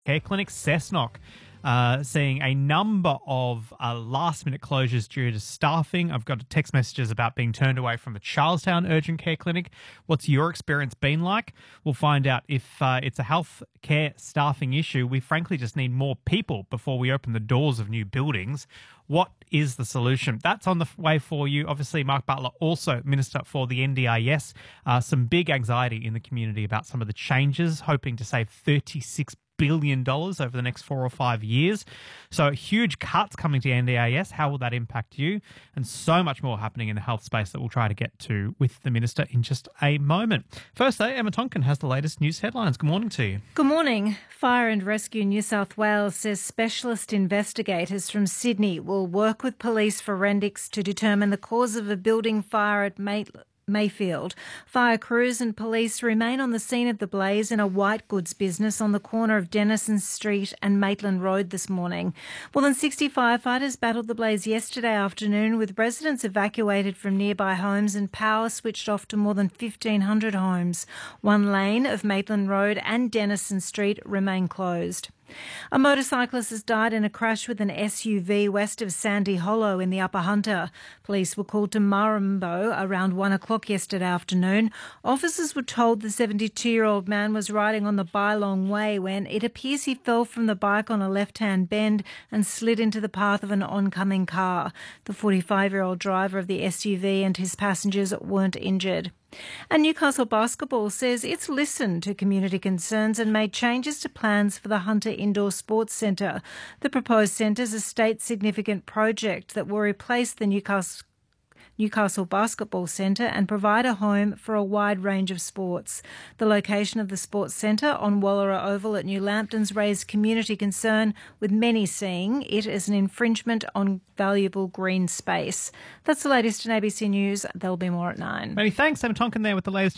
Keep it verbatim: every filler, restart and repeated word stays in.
Care Clinic, Cessnock, uh, seeing a number of uh, last-minute closures due to staffing. I've got text messages about being turned away from the Charlestown Urgent Care Clinic. What's your experience been like? We'll find out if uh, it's a health care staffing issue. We frankly just need more people before we open the doors of new buildings. What is the solution? That's on the way for you. Obviously, Mark Butler, also Minister for the N D I S. Uh, some big anxiety in the community about some of the changes, hoping to save thirty-six billion dollars over the next four or five years. So huge cuts coming to N D I S. How will that impact you? And so much more happening in the health space that we'll try to get to with the Minister in just a moment. First, though, Emma Tonkin has the latest news headlines. Good morning to you. Good morning. Fire and Rescue New South Wales says specialist investigators from Sydney will work with police forensics to determine the cause of a building fire at Maitland. Mayfield. Fire crews and police remain on the scene of the blaze in a white goods business on the corner of Denison Street and Maitland Road this morning. More than sixty firefighters battled the blaze yesterday afternoon, with residents evacuated from nearby homes and power switched off to more than fifteen hundred homes. One lane of Maitland Road and Denison Street remain closed. A motorcyclist has died in a crash with an S U V west of Sandy Hollow in the Upper Hunter. Police were called to Murrumbo around one o'clock yesterday afternoon. Officers were told the seventy-two-year-old man was riding on the Bylong Way when it appears he fell from the bike on a left-hand bend and slid into the path of an oncoming car. The forty-five-year-old driver of the S U V and his passengers weren't injured. And Newcastle Basketball says it's listened to community concerns and made changes to plans for the Hunter Indoor Sports Centre. The proposed centre is a state-significant project that will replace the Newcastle Newcastle Basketball Centre and provide a home for a wide range of sports. The location of the sports centre on Wallara Oval at New Lambton's raised community concern, with many seeing it as an infringement on valuable green space. That's the latest in A B C News. There'll be more at nine. Many thanks, Emma Tonkin there with the latest